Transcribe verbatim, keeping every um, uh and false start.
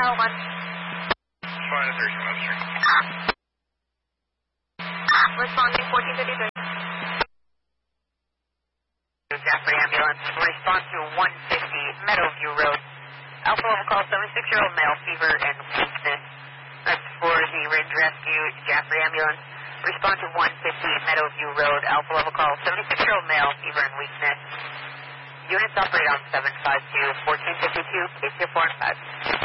dial one. Fine, thirty West Street. Responding fourteen fifty-three. Jaffrey ambulance. Response to one fifty Meadowview Road. Alpha level call, seventy-six-year-old male, fever and weakness. That's for the Ridge Rescue Jaffrey ambulance. Response to one fifty Meadowview Road. Alpha level call, seventy-six-year-old male, fever and weakness. Units operate on seven five two, fourteen fifty-two, case four and five.